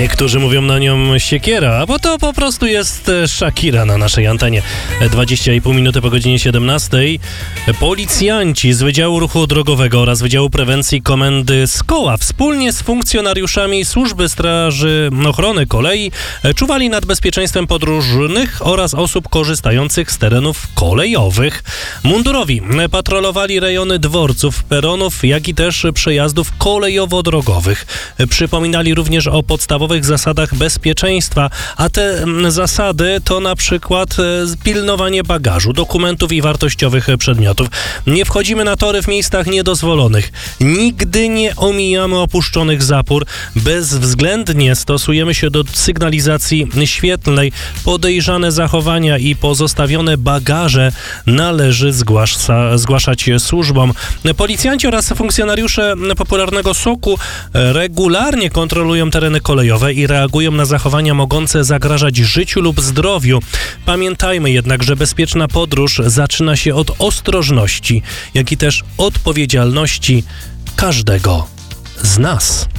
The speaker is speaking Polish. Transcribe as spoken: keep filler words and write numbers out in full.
Niektórzy mówią na nią siekiera, bo to po prostu jest Shakira na naszej antenie. dwadzieścia i pół minuty po godzinie siedemnastej. Policjanci z Wydziału Ruchu Drogowego oraz Wydziału Prewencji Komendy Skoła wspólnie z funkcjonariuszami Służby Straży Ochrony Kolei czuwali nad bezpieczeństwem podróżnych oraz osób korzystających z terenów kolejowych. Mundurowi patrolowali rejony dworców, peronów, jak i też przejazdów kolejowo-drogowych. Przypominali również o podstawowych zasadach bezpieczeństwa, a te zasady to na przykład pilnowanie bagażu, dokumentów i wartościowych przedmiotów. Nie wchodzimy na tory w miejscach niedozwolonych. Nigdy nie omijamy opuszczonych zapór. Bezwzględnie stosujemy się do sygnalizacji świetlnej. Podejrzane zachowania i pozostawione bagaże należy zgłasza, zgłaszać służbom. Policjanci oraz funkcjonariusze popularnego soku regularnie kontrolują tereny kolejowe i reagują na zachowania mogące zagrażać życiu lub zdrowiu. Pamiętajmy jednak, że bezpieczna podróż zaczyna się od ostrożności, jak i też odpowiedzialności każdego z nas.